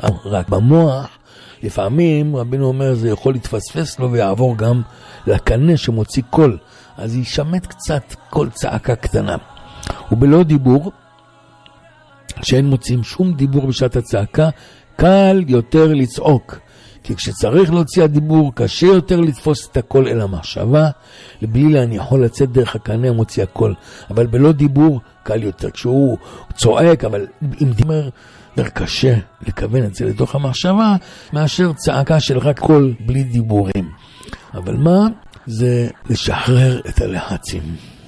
רק במוח, לפעמים רבינו אומר זה יכול להתפספס לו ויעבור גם לקנה שמוציא קול, אז יישמט קצת קול צעקה קטנה. ובלא דיבור, שאין מוצאים שום דיבור בשעת הצעקה, קל יותר לצעוק, כי כשצריך להוציא הדיבור קשה יותר לתפוס את הקול אל המחשבה, לבלי להניחו לצאת דרך הקנה המוציא הקול, אבל בלא דיבור קל יותר. כשהוא צועק, אבל עם דימר יותר קשה לכוון את זה לתוך המחשבה, מאשר צעקה של רק קול בלי דיבורים. אבל מה? זה לשחרר את הלחצים.